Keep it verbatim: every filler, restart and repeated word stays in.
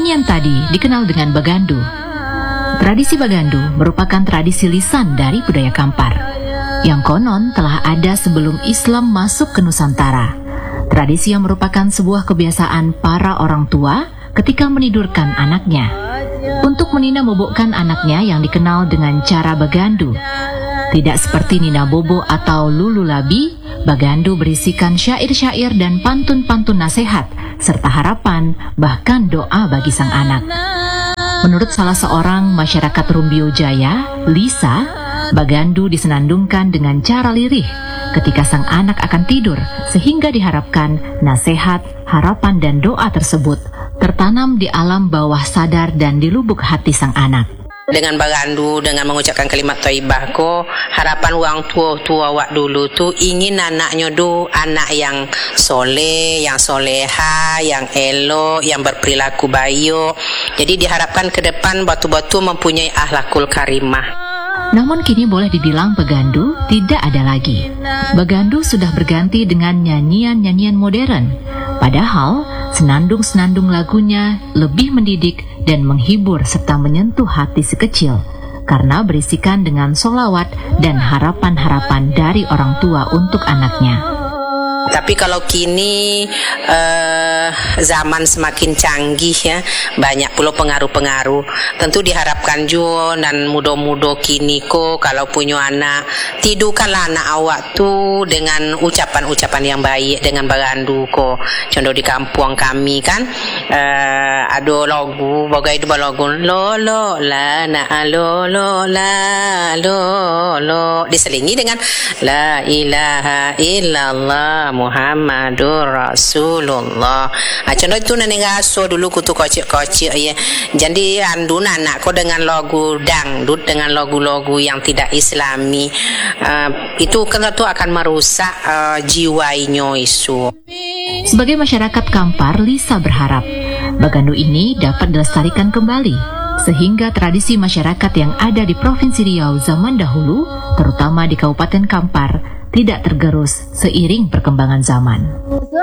Nyanyian tadi dikenal dengan Bagandu. Tradisi Bagandu merupakan tradisi lisan dari budaya Kampar, yang konon telah ada sebelum Islam masuk ke Nusantara. Tradisi yang merupakan sebuah kebiasaan para orang tua ketika menidurkan anaknya, untuk menina bobokkan anaknya yang dikenal dengan cara Bagandu. Tidak seperti Nina Bobo atau Lulu Labi, Bagandu berisikan syair-syair dan pantun-pantun nasihat, serta harapan, bahkan doa bagi sang anak. Menurut salah seorang masyarakat Rumbio Jaya, Lisa, Bagandu disenandungkan dengan cara lirih ketika sang anak akan tidur, sehingga diharapkan nasihat, harapan dan doa tersebut tertanam di alam bawah sadar dan di lubuk hati sang anak. Dengan Bagandu, dengan mengucapkan kalimat thayyibah ko, harapan orang tua-tua wak dulu tu ingin anaknya tu anak yang soleh, yang soleha, yang elok, yang berperilaku baik. Jadi diharapkan ke depan batu-batu mempunyai akhlakul karimah. Namun kini boleh dibilang Bagandu tidak ada lagi. Bagandu sudah berganti dengan nyanyian-nyanyian modern. Padahal senandung-senandung lagunya lebih mendidik dan menghibur serta menyentuh hati si kecil, karena berisikan dengan solawat dan harapan-harapan dari orang tua untuk anaknya. Tapi kalau kini eh, zaman semakin canggih ya, banyak pula pengaruh-pengaruh. Tentu diharapkan juga dan muda-muda kini ko kalau punya anak, tidurkanlah anak awak tu dengan ucapan-ucapan yang baik, dengan Bagandu ko. Contoh di kampung kami kan eh, ada lagu, bagai itu lagu lo lo la na lo lo la lo lo, diselingi dengan la ilaha illallah Muhammadur Rasulullah. Ha, contoh itu nani ngaso dulu kutu kocik-kocik ya. Jadi andu anak ko dengan lagu dangdut, dengan lagu-lagu yang tidak Islami. Uh, itu kan itu akan merusak uh, jiwanya isu. Sebagai masyarakat Kampar, Lisa berharap Bagandu ini dapat dilestarikan kembali, sehingga tradisi masyarakat yang ada di Provinsi Riau zaman dahulu, terutama di Kabupaten Kampar, tidak tergerus seiring perkembangan zaman.